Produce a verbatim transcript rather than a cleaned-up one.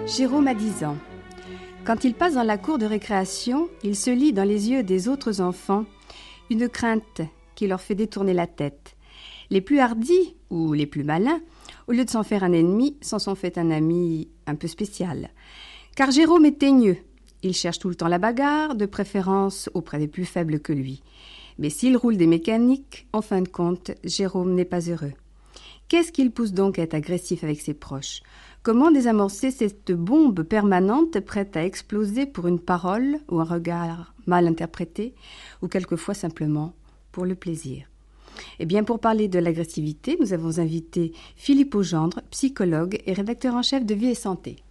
Jérôme a dix ans. Quand il passe dans la cour de récréation, il se lit dans les yeux des autres enfants une crainte qui leur fait détourner la tête. Les plus hardis, ou les plus malins, au lieu de s'en faire un ennemi, s'en sont fait un ami un peu spécial. Car Jérôme est teigneux. Il cherche tout le temps la bagarre, de préférence auprès des plus faibles que lui. Mais s'il roule des mécaniques, en fin de compte, Jérôme n'est pas heureux. Qu'est-ce qui le pousse donc à être agressif avec ses proches ? Comment désamorcer cette bombe permanente prête à exploser pour une parole ou un regard mal interprété, ou quelquefois simplement pour le plaisir ? Eh bien, pour parler de l'agressivité, nous avons invité Philippe Augendre, psychologue et rédacteur en chef de Vie et Santé.